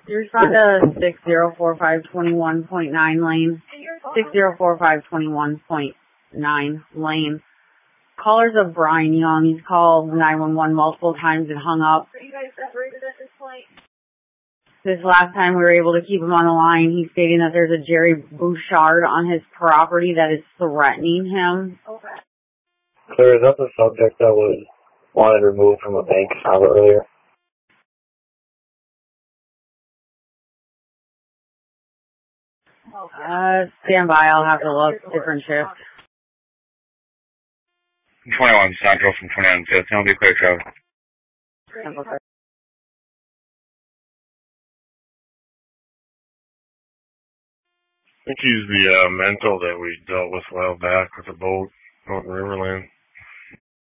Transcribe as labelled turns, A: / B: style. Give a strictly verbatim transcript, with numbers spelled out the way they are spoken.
A: You respond to six zero four five two one point nine lane. six zero four five two one point nine lane. Caller's of Brian Young. He's called nine one one multiple times and hung up.
B: Are you guys separated at this point?
A: This last time we were able to keep him on the line, he's stating that there's a Jerry Bouchard on his property that is threatening him.
B: Okay.
C: Sir, is that the subject that was wanted removed from a bank account earlier?
A: Uh, stand by. I'll have to look. Different shift.
D: twenty-one Central from twenty-one Fifth. It'll be quick, Trevor.
E: I think he's the uh, mental that we dealt with a while back with the boat out in Riverland.